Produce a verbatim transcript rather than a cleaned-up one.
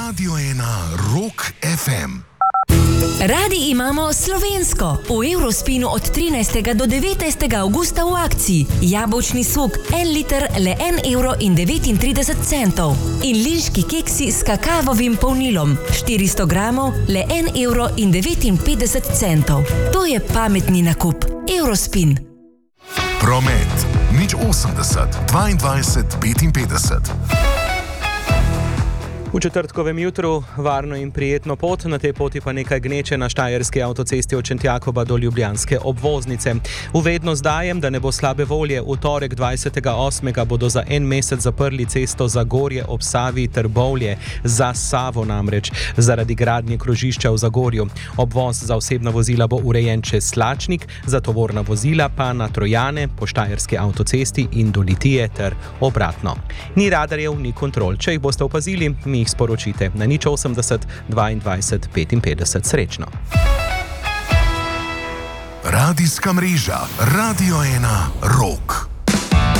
Radio ena Rock ef em. Radi imamo slovensko. V Eurospinu od trinajstega do devetnajstega avgusta v akciji. Jabolčni sok, en liter, le en evro in devetintrideset centov. In linški keksi s kakavovim polnilom, štiristo gramov, le en evro in devetinpetdeset centov. To je pametni nakup. Eurospin. Promet, nič osemdeset, dvaindvajset, petinpetdeset. V četrtkovem jutru varno in prijetno pot, na tej poti pa nekaj gneče na štajerski avtocesti od Šentjakova do ljubljanske obvoznice. Uvedno zdajem, da ne bo slabe volje. V torek dvajsetega osmega bodo za en mesec zaprli cesto Zagorje ob Savi Trbovlje, za Savo namreč, zaradi gradnje krožišča v Zagorju. Obvoz za osebna vozila bo urejen čez Slačnik, za tovorna vozila pa na Trojane, po štajerski avtocesti in do Litije ter obratno. Ni radarjev, ni kontrol. Če jih boste opazili, mi jih sporočite na nič osemdeset, dvaindvajset, petinpetdeset. Srečno. Radijska mreža Radio ena Rock.